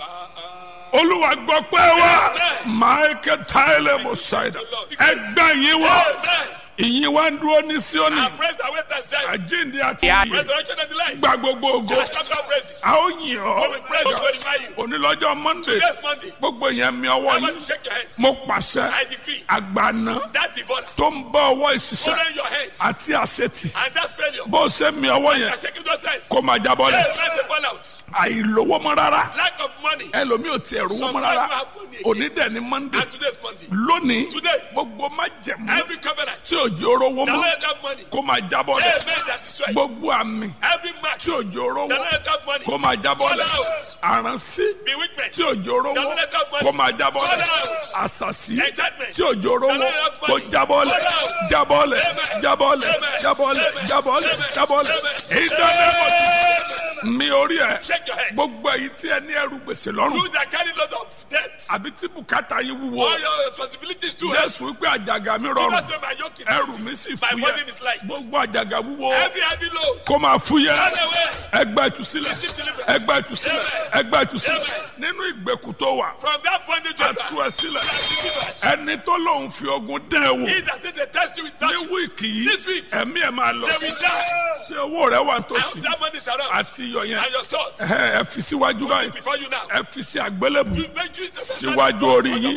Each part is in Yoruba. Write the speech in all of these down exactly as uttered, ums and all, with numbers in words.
Olúwa gbọ́ pé wá Michael Tyler Mosaida ẹgbẹ́ yín wá ìyìn wá ń dúró ní Síónì àjíǹde àti ìyè gba gbogbo ògo a ó yìn ọ́ onílọ́jọ́ Monday gbogbo yẹn mi ọwọ́ yín mo pàṣẹ àgbàna tó ń bọ́ ọwọ́ ìṣiṣẹ́ àti àṣetì bó ṣe mi ọwọ́ yẹn kó máa jábọ́ lẹ̀ àìlówó mọ́ rárá ẹlòmíì ò tiẹ̀ rówó mọ́ rárá onídẹ̀ ní Monday lónìí gbogbo má jẹ̀mú tí òjò rówó mọ́ kó máa jábọ́ lẹ̀ gbogbo àmì tí òjò rówó kó máa jábọ́ lẹ̀ àránsí tí òjò rówó kó máa jábọ́ lẹ̀ àṣàsí tí òjò rówó kó jábọ́ lẹ̀ jábọ́ lẹ̀ jábọ́ lẹ̀ jábọ́ lẹ̀ jábọ́ lẹ̀ jábọ́ lẹ̀ ìdánilẹ́mọ̀ mi orí ẹ̀ gbogbo èyí tí ẹ ní ẹrù gbèsè lọ́rùn àbí tí bùkátà yín wúwo Jésù wípé àjàgà mi rọrùn ẹrù mi sì fúyẹ́ gbogbo àjàgà wúwo kó máa fúyẹ́ ẹgbẹ́ ìtúsílẹ̀ ẹgbẹ́ ìtúsílẹ̀ ẹgbẹ́ ìtúsílẹ̀ nínú ìgbèkùn tó wà àtú ẹ sílẹ̀ ẹni tó lóun fi ogun dán ẹ wò ní wíìkì yìí ẹ̀mí ẹ̀ máa lọ ṣé owó rẹ̀ wà tòsí àti iyọ̀ yẹn ẹ fi síwájú báyìí ẹ fi sí àgbélébù síwájú orí yìí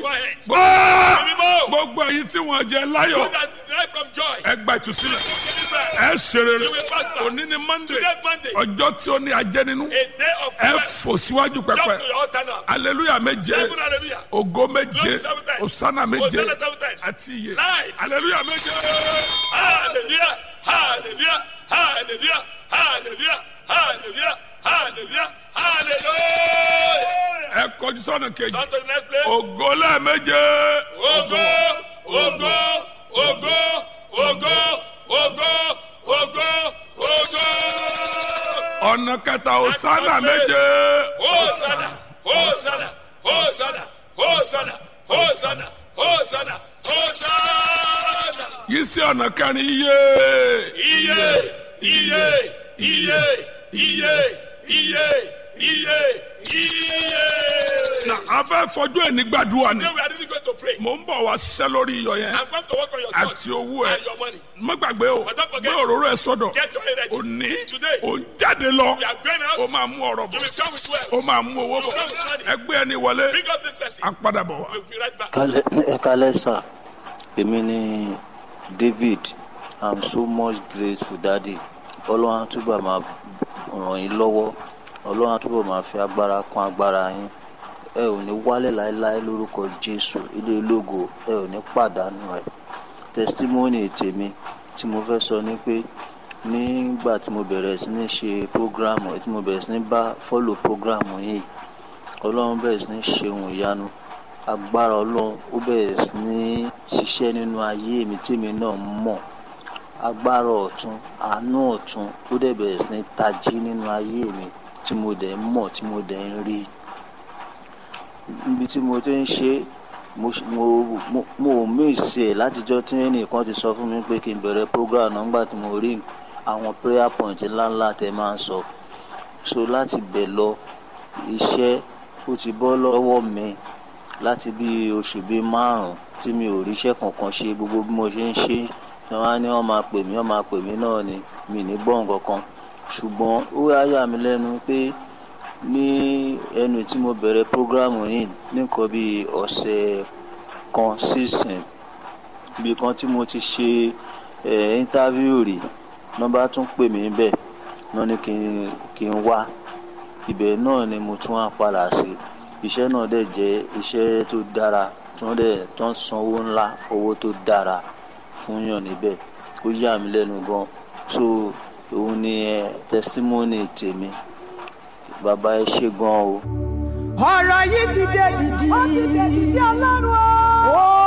gbogbo èyí tí wọ́n jẹ láyọ̀ ẹ gba ìtúsílẹ̀ ẹ ṣe rere òní ni Monday ọjọ́ tí ó ní ajẹ́ nínú ẹ fò síwájú pẹpẹ aleluya méje ògo méje òsánà méje àti iye aleluya méje. Hallelujah, hallelujah, hallelujah, hallelujah, hallelujah, hallelujah, hallelujah. ẹ kọjú sọ́nà kejì Turn to the next place. ògo lẹ́ẹ̀méje. Ògo, ògo, ògo, ògo, ògo, ògo, ògo. ọ̀nà kẹta òsánà méje. Hosanna, Hosanna, Hosanna, Hosanna, Hosanna, Hosanna, Hosanna. yìí sí ọ̀nà kẹrin iye. Iye, iye, iye, iye, iye, iye, iye. na a fẹ́ fojú ẹni gbàdúrà ni Today we are really going to pray. mò ń bọ̀ wá ṣiṣẹ́ lórí iyọ̀ yẹn I'm going to work on your soul àti owó ẹ and your money. má gbàgbé o But don't forget, gbé òróró ẹ sọ́dọ̀ Get your head ready. òní Today, ò ń jáde lọ we are going ó out. máa mú ọ̀rọ̀ You bọ̀ will come with wealth. ó máa mú owó bọ̀ ẹgbẹ́ ẹni wọlé Bring up this person. á padà bọ̀ wá. We'll be right back. Kálẹ̀ ẹ kálẹ̀ sà èmi ni David. I'm so much grateful daddy. Ọlọ́run á túbọ̀ máa ràn yín lọ́wọ́. Ọlọ́run á túbọ̀ máa fi agbára kún agbára yín. Ẹ ò ní wálẹ̀ láéláé lórúkọ Jésù. Ilé ológo ẹ ò ní pàdánù rẹ̀. Testimony tèmi tí mo fẹ́ sọ ni pé nígbà tí mo bẹ̀rẹ̀ sí ní ṣe program tí mo bẹ̀rẹ̀ sí ní bá follow program yìí Ọlọ́run bẹ̀rẹ̀ sí ní ṣe ohun ìyanu. Agbára Ọlọ́run ó bẹ̀rẹ̀ sí ní ṣiṣẹ́ nínú ayé mi tèmi náà mọ̀. Agbára ọ̀tun àánú ọ̀tun ó dẹ̀ bẹ̀rẹ̀ sí ní tají nínú ayé mi tí mo dẹ̀ ń mọ̀ tí mo dẹ̀ ń rí. Níbi tí mo ti ń ṣe mo mo mo mo miss ẹ̀ látijọ́ tí ẹnìkan ti sọ fún mi pé kí n bẹ̀rẹ̀ program náà nígbà tí mo rí àwọn prayer point ńláńlá tẹ́ máa ń sọ. So láti bẹ̀ lọ iṣẹ́ ó ti bọ́ lọ́wọ́ mi láti bí oṣù bíi márùn-ún tí mi ò ríṣẹ́ kankan ṣe. Gbogbo bí mo ṣe ń ṣe wọ́n á ní wọ́n máa pè mí wọ́n máa pè mí náà ni mi ní gbọ́ nǹkan kan. Ṣùgbọ́n ó yà yà mí lẹ́nu pé ní ẹnu tí mo bẹ̀rẹ̀ prógrámù yìí nìkan bí ọ̀sẹ̀ kan sísìn ibi kan tí mo ti ṣe ẹ̀ íńtávíù rí wọ́n bá tún pè mí bẹ́ẹ̀ wọ́n ní kí n kí n wá ibẹ̀ náà ni mo tún wá padà sí. Iṣẹ́ náà dẹ̀ jẹ́ iṣẹ́ tó dára tí wọ́n dẹ̀ tó ń san owó ńlá owó tó dára fún yàn níbẹ̀. Ó yà mí lẹ́nu gan. So òun ni ẹ testimony tèmi. Bàbá ẹ ṣé gan o. ọ̀rọ̀ yìí ti dé dìdì. ó ti dé dìdì Ọlọ́run o.